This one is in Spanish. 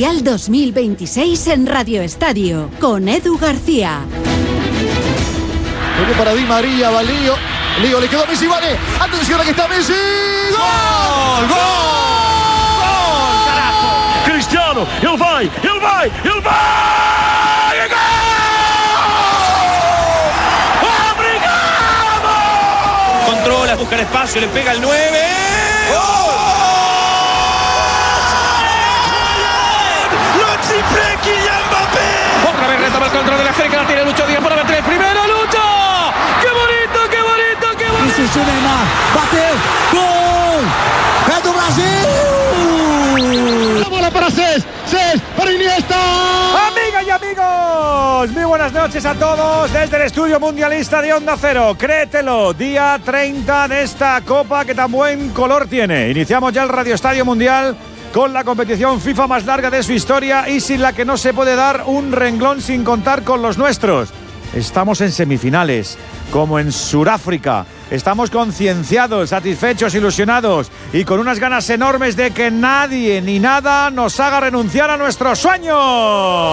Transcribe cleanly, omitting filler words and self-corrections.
Mundial 2026 en Radio Estadio, con Edu García. Viene para Di María, va Lío. Lío, le quedó a Messi, vale. Atención, aquí está Messi. ¡Gol! ¡Gol! ¡Gol! ¡Carajo! Cristiano, ele vai! ¡Gol! ¡Obrigado! Controla, busca el espacio, le pega el 9. ¡Gol! ¡Lo triple Kylian Mbappé! Otra vez retoma el control de la G, que la tiene Lucho Díaz para meter el primero. ¡Lucho! ¡Qué bonito, qué bonito, qué bonito! Isso, Neymar, bateu, gol! É do Brasil! La bola para Cés, para Iniesta. Amigas y amigos, muy buenas noches a todos desde el estudio mundialista de Onda Cero. Créetelo, día 30 de esta Copa que tan buen color tiene. Iniciamos ya el Radio Estadio Mundial con la competición FIFA más larga de su historia y sin la que no se puede dar un renglón sin contar con los nuestros. Estamos en semifinales, como en Sudáfrica. Estamos concienciados, satisfechos, ilusionados y con unas ganas enormes de que nadie ni nada nos haga renunciar a nuestros sueños.